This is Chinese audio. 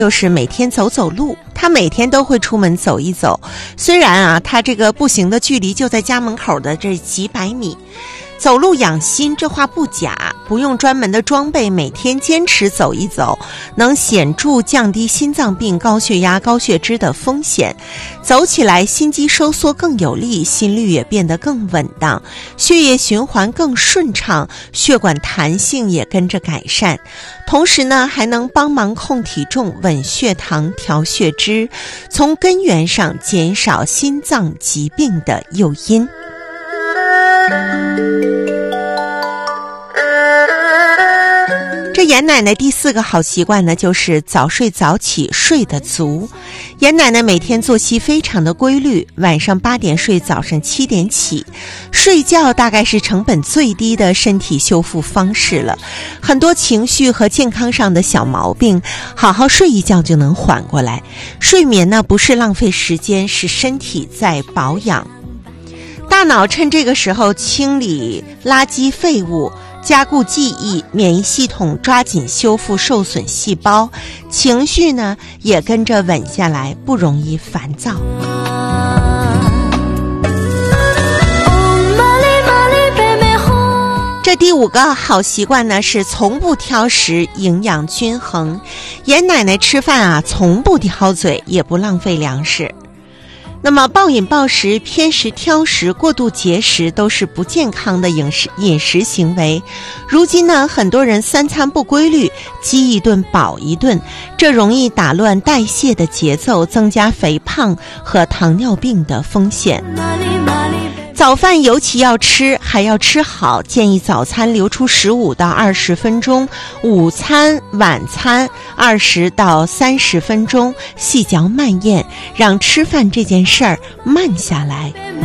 就是每天走走路，他每天都会出门走一走。虽然他这个步行的距离就在家门口的这几百米，走路养心这话不假，不用专门的装备，每天坚持走一走，能显著降低心脏病、高血压、高血脂的风险。走起来心肌收缩更有力，心率也变得更稳当，血液循环更顺畅，血管弹性也跟着改善。同时呢，还能帮忙控体重、稳血糖、调血脂，从根源上减少心脏疾病的诱因。这严奶奶第4个好习惯呢，就是早睡早起，睡得足。严奶奶每天作息非常的规律，晚上8点睡，早上7点起。睡觉大概是成本最低的身体修复方式了。很多情绪和健康上的小毛病，好好睡一觉就能缓过来。睡眠呢，不是浪费时间，是身体在保养。大脑趁这个时候清理垃圾废物，加固记忆，免疫系统抓紧修复受损细胞，情绪呢也跟着稳下来，不容易烦躁。这第5个好习惯呢，是从不挑食，营养均衡。严奶奶吃饭从不挑嘴，也不浪费粮食。那么暴饮暴食、偏食挑食、过度节食都是不健康的饮食行为。如今呢，很多人3餐不规律，饥一顿饱一顿，这容易打乱代谢的节奏，增加肥胖和糖尿病的风险。早饭尤其要吃，还要吃好，建议早餐留出15到20分钟，午餐、晚餐20到30分钟，细嚼慢咽，让吃饭这件事儿慢下来。